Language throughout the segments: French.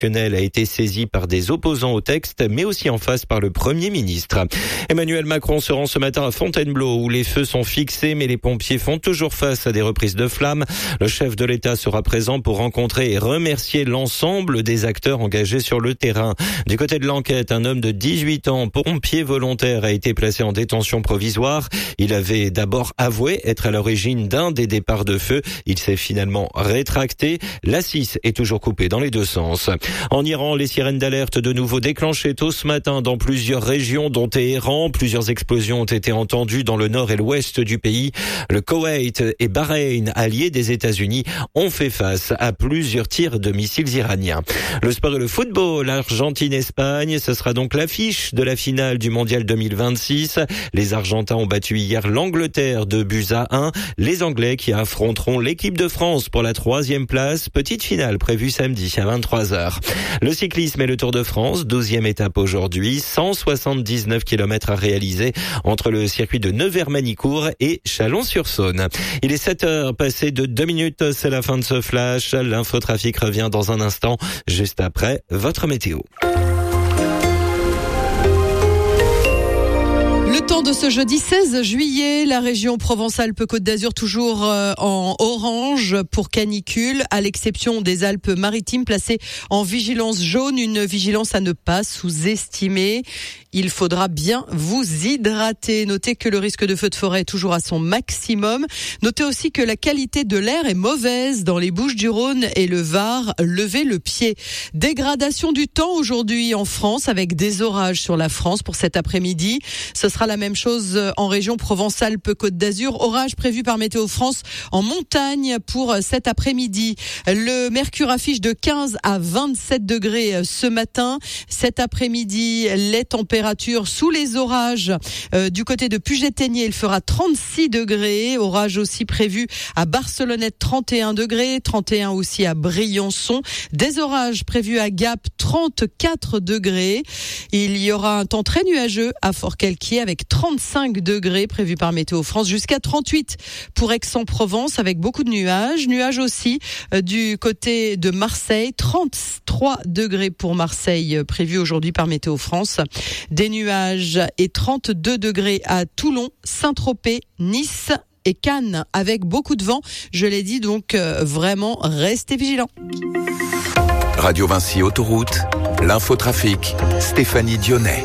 a été saisi par des opposants au texte, mais aussi en face par le Premier ministre. Emmanuel Macron se rend ce matin à Fontainebleau où les feux sont fixés, mais les pompiers font toujours face à des reprises de flammes. Le chef de l'État sera présent pour rencontrer et remercier l'ensemble des acteurs engagés sur le terrain. Du côté de l'enquête, un homme de 18 ans, pompier volontaire, a été placé en détention provisoire. Il avait d'abord avoué être à l'origine d'un des départs de feu. Il s'est finalement rétracté. La 6 est toujours coupée dans les deux sens. En Iran, les sirènes d'alerte de nouveau déclenchées tôt ce matin dans plusieurs régions, dont Téhéran. Plusieurs explosions ont été entendues dans le nord et l'ouest du pays. Le Koweït et Bahreïn, alliés des États-Unis, ont fait face à plusieurs tirs de missiles iraniens. Le sport et le football, Argentine-Espagne, ce sera donc l'affiche de la finale du Mondial 2026. Les Argentins ont battu hier l'Angleterre de buts à 1. Les Anglais qui affronteront l'équipe de France pour la 3e place. Petite finale prévue samedi à 23h. Le cyclisme et le Tour de France, 12e étape aujourd'hui, 179 km à réaliser entre le circuit de Nevers-Manicourt et Chalon-sur-Saône. Il est 7h, passé de 2 minutes, c'est la fin de ce flash. L'infotrafic revient dans un instant, juste après votre météo. Le temps de ce jeudi 16 juillet, la région Provence-Alpes-Côte d'Azur toujours en orange pour canicule, à l'exception des Alpes-Maritimes placées en vigilance jaune, une vigilance à ne pas sous-estimer. Il faudra bien vous hydrater. Notez que le risque de feu de forêt est toujours à son maximum. Notez aussi que la qualité de l'air est mauvaise dans les Bouches-du-Rhône et le Var. Levez le pied. Dégradation du temps aujourd'hui en France avec des orages sur la France pour cet après-midi. Ce sera la même chose en région Provence-Alpes-Côte d'Azur. Orage prévu par Météo France en montagne pour cet après-midi. Le mercure affiche de 15 à 27 degrés ce matin. Cet après-midi, les températures sous les orages. Du côté de Puget-Théniers, il fera 36 degrés. Orage aussi prévu à Barcelonnette, 31 degrés. 31 aussi à Briançon. Des orages prévus à Gap, 34 degrés. Il y aura un temps très nuageux à Fort-Calquier avec 35 degrés prévus par Météo France, jusqu'à 38 pour Aix-en-Provence avec beaucoup de nuages. Nuages aussi du côté de Marseille, 33 degrés pour Marseille prévus aujourd'hui par Météo France. Des nuages et 32 degrés à Toulon, Saint-Tropez, Nice et Cannes avec beaucoup de vent. Je l'ai dit, donc vraiment restez vigilants. Radio Vinci Autoroute, l'infotrafic, Stéphanie Dionnet.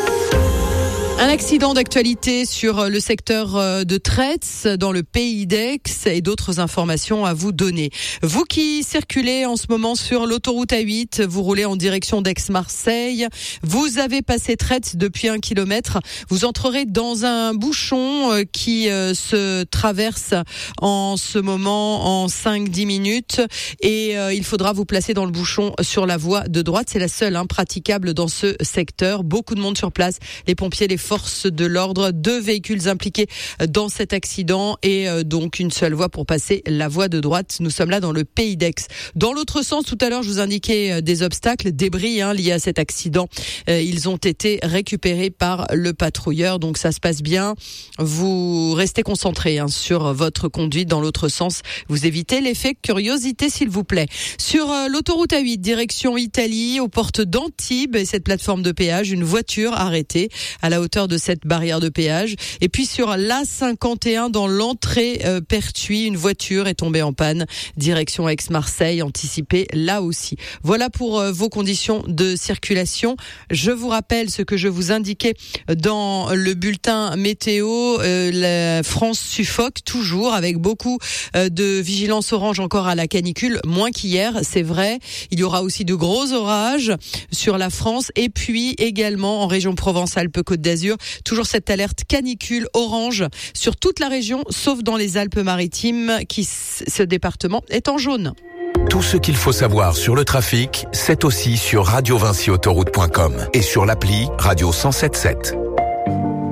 Un accident d'actualité sur le secteur de Traits dans le Pays d'Aix et d'autres informations à vous donner. Vous qui circulez en ce moment sur l'autoroute A8, vous roulez en direction d'Aix-Marseille, vous avez passé Traits depuis 1 kilomètre, vous entrerez dans un bouchon qui se traverse en ce moment en 5-10 minutes et il faudra vous placer dans le bouchon sur la voie de droite. C'est la seule praticable dans ce secteur. Beaucoup de monde sur place, les pompiers, les forces de l'ordre, 2 véhicules impliqués dans cet accident et donc une seule voie pour passer la voie de droite. Nous sommes là dans le Pays d'Aix. Dans l'autre sens, tout à l'heure, je vous indiquais des obstacles, débris liés à cet accident. Ils ont été récupérés par le patrouilleur, donc ça se passe bien. Vous restez concentrés sur votre conduite dans l'autre sens. Vous évitez l'effet curiosité, s'il vous plaît. Sur l'autoroute A8, direction Italie, aux portes d'Antibes et cette plateforme de péage, une voiture arrêtée à la hauteur de cette barrière de péage. Et puis sur l'A51 dans l'entrée Pertuis, une voiture est tombée en panne, direction Aix-Marseille, anticipée là aussi. Voilà pour vos conditions de circulation. Je vous rappelle ce que je vous indiquais dans le bulletin météo. La France suffoque toujours avec beaucoup de vigilance orange encore à la canicule, moins qu'hier, c'est vrai. Il y aura aussi de gros orages sur la France et puis également en région Provence-Alpes-Côte d'Azur. Toujours cette alerte canicule orange sur toute la région, sauf dans les Alpes-Maritimes, ce département est en jaune. Tout ce qu'il faut savoir sur le trafic, c'est aussi sur radiovinciautoroute.com et sur l'appli Radio 107.7.